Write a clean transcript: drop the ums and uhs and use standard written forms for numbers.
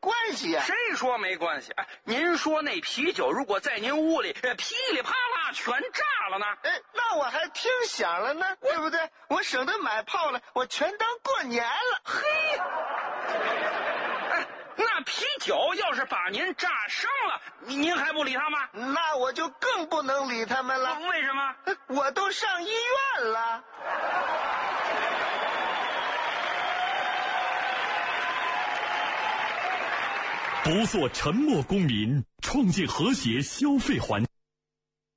关系呀。 谁说没关系？哎，您说那啤酒如果在您屋里噼里啪啦全炸了呢？ 哎，那我还听响了呢，对不对？我省得买炮了，我全当过年了。 嘿，哎，那啤酒要是把您炸生了，您还不理他吗？ 那我就更不能理他们了。 为什么？ 我都上医院了。 不做沉默公民，创建和谐消费环境。